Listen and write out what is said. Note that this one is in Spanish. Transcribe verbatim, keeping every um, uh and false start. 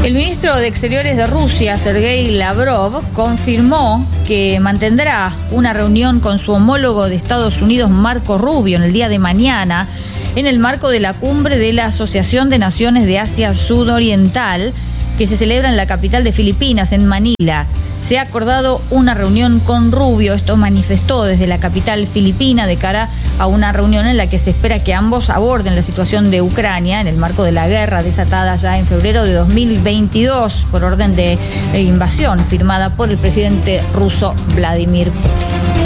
El ministro de Exteriores de Rusia, Sergei Lavrov, confirmó que mantendrá una reunión con su homólogo de Estados Unidos, Marco Rubio, en el día de mañana, en el marco de la cumbre de la Asociación de Naciones de Asia Sudoriental, que se celebra en la capital de Filipinas, en Manila. Se ha acordado una reunión con Rubio, esto manifestó desde la capital filipina, de cara a una reunión en la que se espera que ambos aborden la situación de Ucrania en el marco de la guerra desatada ya en febrero de dos mil veintidós por orden de invasión firmada por el presidente ruso Vladimir Putin.